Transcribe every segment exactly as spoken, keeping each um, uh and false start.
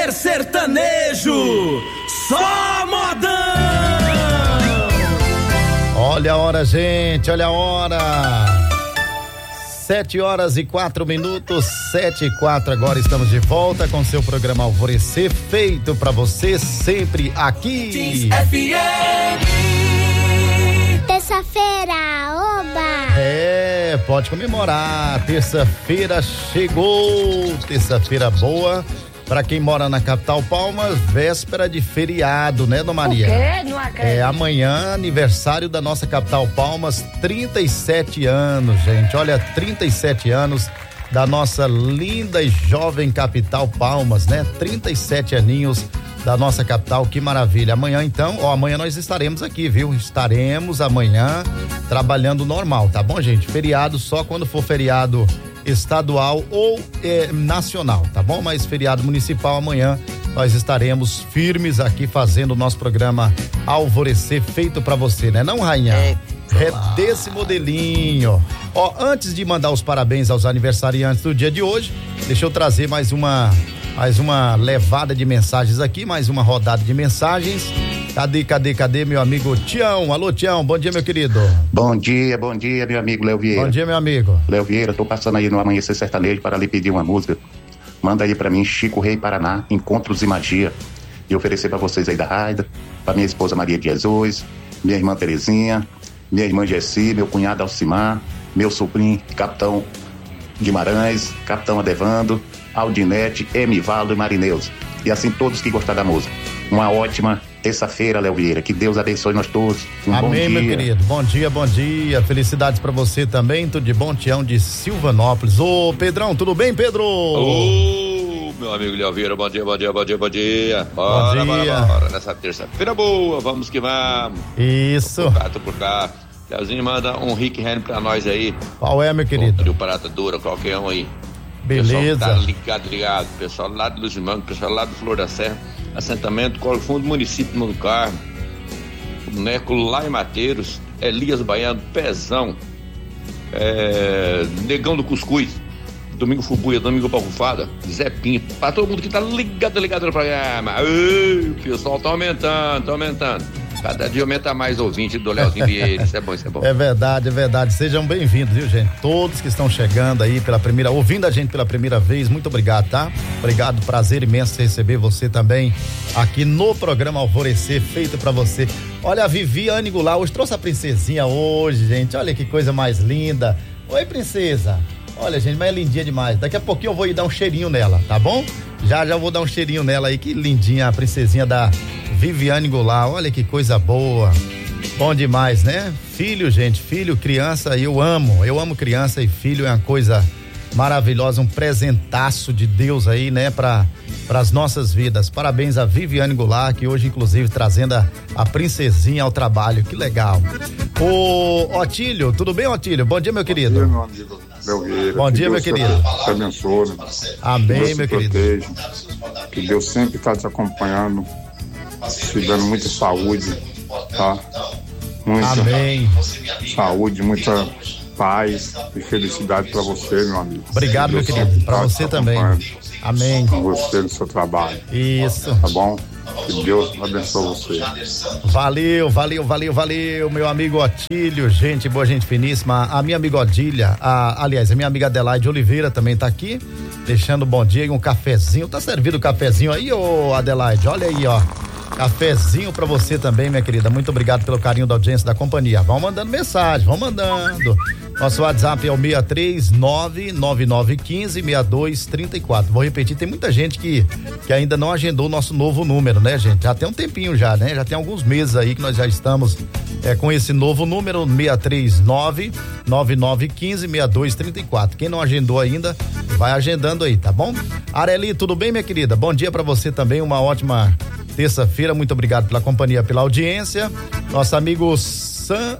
Super sertanejo, só modão. Olha a hora, gente, olha a hora. Sete horas e quatro minutos, sete e quatro. Agora estamos de volta com seu programa Alvorecer, feito pra você sempre aqui. F M. Terça-feira, oba! É, pode comemorar. Terça-feira chegou. Terça-feira boa. Pra quem mora na capital Palmas, véspera de feriado, né, Dona Maria? O quê? Não acredito. É amanhã, aniversário da nossa capital Palmas, trinta e sete anos, gente. Olha, trinta e sete anos da nossa linda e jovem capital Palmas, né? trinta e sete aninhos da nossa capital, que maravilha. Amanhã então, ó, amanhã nós estaremos aqui, viu? Estaremos amanhã trabalhando normal, tá bom, gente? Feriado só quando for feriado estadual ou eh, nacional, tá bom? Mas feriado municipal amanhã nós estaremos firmes aqui fazendo o nosso programa Alvorecer, feito pra você, né? Não, rainha? É, é desse modelinho. Ó, antes de mandar os parabéns aos aniversariantes do dia de hoje, deixa eu trazer mais uma mais uma levada de mensagens aqui, mais uma rodada de mensagens. Cadê, cadê, cadê meu amigo Tião? Alô, Tião, bom dia, meu querido. Bom dia, bom dia, meu amigo Léo Vieira. Bom dia, meu amigo. Léo Vieira, tô passando aí no Amanhecer Sertanejo para lhe pedir uma música. Manda aí pra mim, Chico Rei Paraná, Encontros e Magia. E oferecer pra vocês aí da Raida, pra minha esposa Maria de Jesus, minha irmã Terezinha, minha irmã Jessi, meu cunhado Alcimar, meu sobrinho Capitão Guimarães, Capitão Adevando, Aldinete, Emivaldo e Marineus. E assim todos que gostar da música. Uma ótima terça-feira, Léo Vieira. Que Deus abençoe nós todos. Um Amém, bom dia. meu querido. Bom dia, bom dia. Felicidades pra você também. Tudo de bom, Tião de Silvanópolis. Ô, Pedrão, tudo bem, Pedro? Ô, meu amigo Léo Vieira, bom dia, bom dia, bom dia, bom dia. Bora, bom dia. bora, bora. Nessa terça-feira boa, vamos que vamos. Isso. Tô por cá, tô por cá. Leozinho manda um Rick Henry pra nós aí. Qual é, meu querido? Do Parada Dura, qualquer um aí. Beleza. Pessoal tá ligado, ligado. Pessoal lá de Luz de Mango, pessoal lá do Flor da Serra, assentamento Colo Fundo, município de Mundo Carmo, Boneco lá em Mateiros, Elias Baiano, Pezão, é, Negão do Cuscuz, Domingo Fubuia, Domingo Palrufada, Zé Pinto, pra todo mundo que tá ligado, ligado no programa. Ei, o pessoal tá aumentando, tá aumentando. Cada dia aumenta mais ouvinte do Leozinho Vieira. Isso é bom, isso é bom. É verdade, é verdade. Sejam bem-vindos, viu, gente? Todos que estão chegando aí pela primeira, ouvindo a gente pela primeira vez, muito obrigado, tá? Obrigado, prazer imenso receber você também aqui no programa Alvorecer, feito pra você. Olha, a Viviane Goulart hoje trouxe a princesinha hoje, gente. Olha que coisa mais linda. Oi, princesa. Olha, gente, mas é lindinha demais. Daqui a pouquinho eu vou ir dar um cheirinho nela, tá bom? Já, já vou dar um cheirinho nela aí. Que lindinha a princesinha da Viviane Goulart. Olha que coisa boa. Bom demais, né? Filho, gente, filho, criança, eu amo. Eu amo criança e filho é uma coisa maravilhosa, um presentaço de Deus aí, né? Para as nossas vidas. Parabéns a Viviane Goulart, que hoje, inclusive, trazendo a, a princesinha ao trabalho. Que legal. Ô, Otílio, tudo bem, Otílio? Bom dia, meu querido. Bom dia, meu amigo Léo Vieira. Bom dia, meu querido. Te abençoe. Amém, meu querido. Que Deus sempre está te acompanhando, te dando muita saúde, tá? Muita Amém. Saúde, muita paz e felicidade para você, meu amigo. Obrigado, meu querido. Para você também. Amém. Com você no seu trabalho. Isso. Tá bom? Que Deus abençoe você. Valeu, valeu, valeu, valeu, meu amigo Otílio, gente boa, gente finíssima. A minha amiga Odília, a, aliás, a minha amiga Adelaide Oliveira também tá aqui, deixando um bom dia e um cafezinho. Tá servido o cafezinho aí, ô Adelaide? Olha aí, ó. Cafezinho pra você também, minha querida. Muito obrigado pelo carinho da audiência da companhia. Vão mandando mensagem, vão mandando. Nosso WhatsApp é o seis três nove nove nove um cinco seis dois três quatro. Vou repetir, tem muita gente que, que ainda não agendou o nosso novo número, né, gente? Já tem um tempinho já, né? Já tem alguns meses aí que nós já estamos é, com esse novo número, seis três nove nove nove um cinco seis dois três quatro. Quem não agendou ainda, vai agendando aí, tá bom? Areli, tudo bem, minha querida? Bom dia pra você também, uma ótima terça-feira, muito obrigado pela companhia, pela audiência. Nosso amigo San,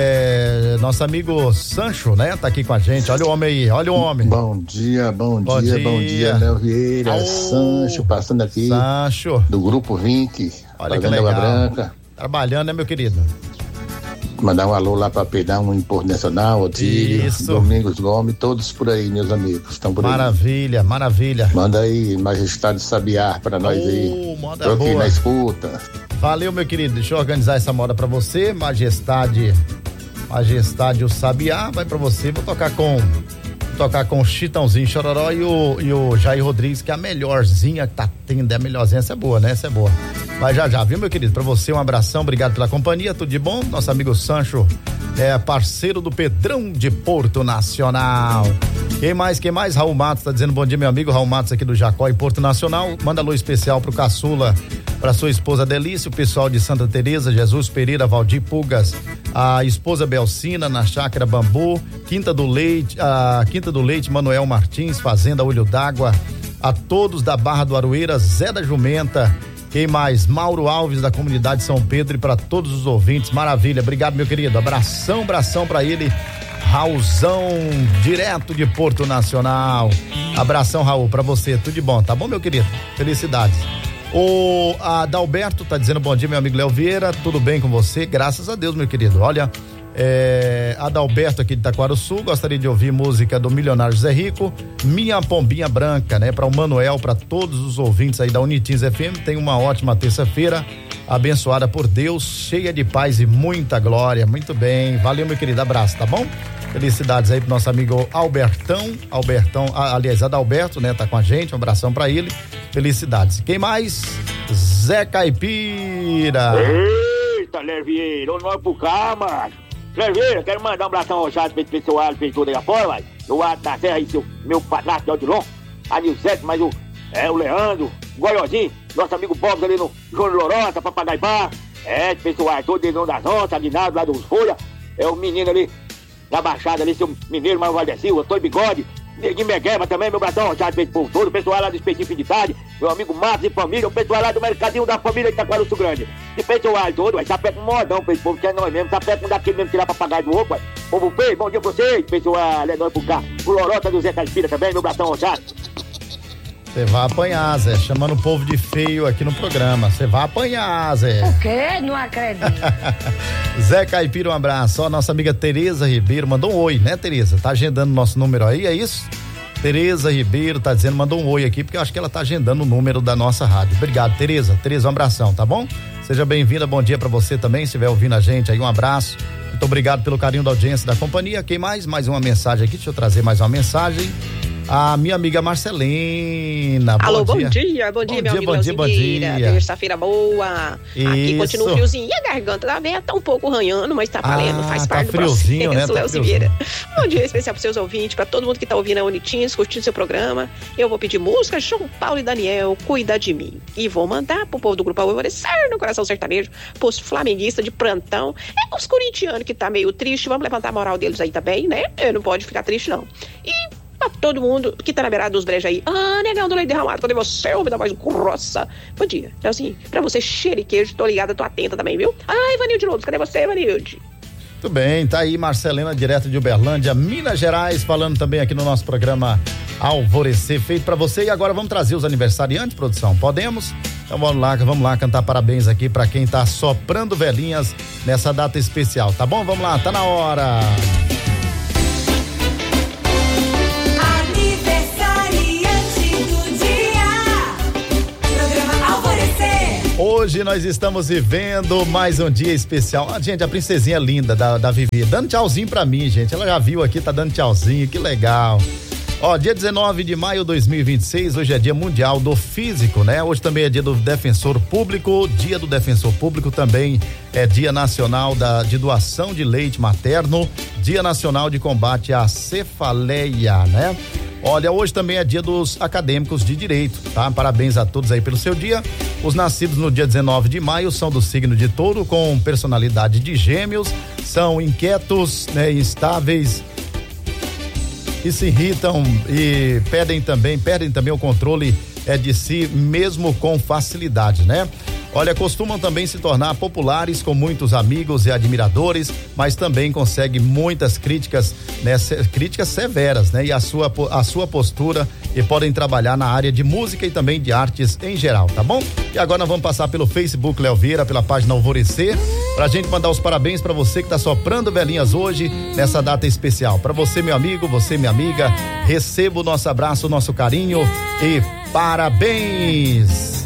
é, nosso amigo Sancho, né? Tá aqui com a gente. Olha o homem aí, olha o homem. Bom dia, bom, bom dia, dia, bom dia, Léo Vieira. Oh, Sancho, passando aqui. Sancho. Do Grupo vinte. Olha que legal. Branca. Trabalhando, né, meu querido? Mandar um alô lá para Pedão, em Porto Nacional, Otílio, Domingos Gomes, todos por aí, meus amigos. Estão por maravilha, aí. Maravilha, maravilha. Manda aí, Majestade Sabiá, para nós oh, aí. Moda Tô boa. aqui na escuta. Valeu, meu querido. Deixa eu organizar essa moda para você. Majestade, Majestade o Sabiá, vai para você. Vou tocar com. tocar com o Chitãozinho Chororó e o, e o Jair Rodrigues, que é a melhorzinha que tá tendo, é a melhorzinha, essa é boa, né? Essa é boa. Vai já já, viu, meu querido? Pra você um abração, obrigado pela companhia, tudo de bom? Nosso amigo Sancho é parceiro do Pedrão de Porto Nacional. Quem mais, quem mais? Raul Matos tá dizendo bom dia, meu amigo Raul Matos aqui do Jacó e Porto Nacional. Manda alô especial pro Caçula, pra sua esposa Delícia, o pessoal de Santa Teresa, Jesus Pereira, Valdir Pugas, a esposa Belcina na Chácara Bambu, Quinta do Leite, a Quinta do Leite, Manuel Martins, Fazenda Olho d'Água, a todos da Barra do Aroeira, Zé da Jumenta, quem mais? Mauro Alves da comunidade São Pedro e para todos os ouvintes, maravilha, obrigado, meu querido, abração, abração para ele, Raulzão, direto de Porto Nacional, abração, Raul, para você, tudo de bom, tá bom, meu querido? Felicidades. O Adalberto tá dizendo bom dia, meu amigo Léo Vieira, tudo bem com você? Graças a Deus, meu querido, olha, É, Adalberto aqui de Taquarussul, gostaria de ouvir música do Milionário Zé Rico, Minha Pombinha Branca, né? Para o Manuel, para todos os ouvintes aí da Unitins F M, tem uma ótima terça-feira, abençoada por Deus, cheia de paz e muita glória, muito bem, valeu, meu querido, abraço, tá bom? Felicidades aí pro nosso amigo Albertão, Albertão, aliás, Adalberto, né? Tá com a gente, um abração pra ele, felicidades. Quem mais? Zé Caipira. Eita, Lervieira, eu não vou pro cá, mano. Lervieira, quero mandar um abração rochado pra esse pessoal, fez tudo aí afora, vai. Do Alto da Serra aí, seu, meu padrasto de Odilon, a Nilzete, mas o, é, o Leandro, o Goiozinho, nosso amigo Bob ali no João Lorota, Papagaio Bar, é, esse pessoal todo de das Onças, Aguinaldo, lá dos Folha, é o menino ali, da Baixada ali, seu mineiro Mauro Valdez Silva, Tony Bigode, Neguinho Megueba também, meu abração rochado pra esse povo todo, o pessoal lá do Específico de Tarde, meu amigo Matos e família, o pessoal lá do Mercadinho da Família de Itaquaruçu Grande. E pessoal todo, vai, tá pé com modão pra esse povo, que é nós mesmo, tá pé com daquele mesmo tirar papagaio do roupa. Povo feio, bom dia pra vocês, pessoal, é nóis por cá. O Lorota do Zé Caipira também, meu abração rochado. Você vai apanhar, Zé, chamando o povo de feio aqui no programa, você vai apanhar, Zé. O quê? Não acredito. Zé Caipira, um abraço, ó, nossa amiga Tereza Ribeiro, mandou um oi, né, Tereza? Tá agendando nosso número aí, é isso? Tereza Ribeiro tá dizendo, mandou um oi aqui, porque eu acho que ela tá agendando o número da nossa rádio. Obrigado, Tereza. Tereza, um abração, tá bom? Seja bem-vinda, bom dia pra você também, se estiver ouvindo a gente aí, um abraço. Muito obrigado pelo carinho da audiência da companhia. Quem mais? Mais uma mensagem aqui, deixa eu trazer mais uma mensagem. A minha amiga Marcelina. Alô, bom dia. Bom dia, bom dia, bom meu dia, amigo bom dia, bom dia. Terça-feira boa. Isso. Aqui continua um friozinho. E a garganta também tá um pouco arranhando, mas tá valendo, ah, faz parte tá do friozinho, processo. Né? Tá Léo Vieira. Bom dia especial pros seus ouvintes, pra todo mundo que tá ouvindo a Unitins, curtindo seu programa. Eu vou pedir música, João Paulo e Daniel, Cuida de Mim. E vou mandar pro povo do Grupo Alvorecer no Coração Sertanejo, pros flamenguistas de plantão. É os corintianos que tá meio triste, vamos levantar a moral deles aí também, né? Eu não pode ficar triste, não. E pra todo mundo que tá na beirada dos brejos aí. Ah, negão do leite derramado, cadê você? Homem da voz grossa. Bom dia. Então assim, pra você, cheiro e queijo, tô ligada, tô atenta também, viu? Ai, Vanilde Lourdes, cadê você, Vanilde? Tudo bem, tá aí Marcelina, direto de Uberlândia, Minas Gerais, falando também aqui no nosso programa Alvorecer, feito pra você. E agora vamos trazer os aniversariantes, produção, podemos? Então vamos lá, vamos lá cantar parabéns aqui pra quem tá soprando velhinhas nessa data especial, tá bom? Vamos lá, tá na hora. Hoje nós estamos vivendo mais um dia especial. Ah, gente, a princesinha linda da, da Vivi, dando tchauzinho pra mim, gente. Ela já viu aqui, tá dando tchauzinho, que legal. Ó, dia dezenove de maio de dois mil e vinte e seis, hoje é dia mundial do físico, né? Hoje também é dia do defensor público, dia do defensor público também é dia nacional da, de doação de leite materno, dia nacional de combate à cefaleia, né? Olha, hoje também é dia dos acadêmicos de direito, tá? Parabéns a todos aí pelo seu dia. Os nascidos no dia dezenove de maio são do signo de Touro, com personalidade de Gêmeos, são inquietos, né, instáveis e se irritam e perdem também, perdem também o controle é de si mesmo com facilidade, né? Olha, costumam também se tornar populares com muitos amigos e admiradores, mas também consegue muitas críticas, né, críticas severas, né? E a sua, a sua postura, e podem trabalhar na área de música e também de artes em geral, tá bom? E agora nós vamos passar pelo Facebook Léo Vieira, pela página Alvorecer, pra gente mandar os parabéns pra você que tá soprando velhinhas hoje, nessa data especial. Pra você, meu amigo, você, minha amiga, receba o nosso abraço, o nosso carinho e parabéns!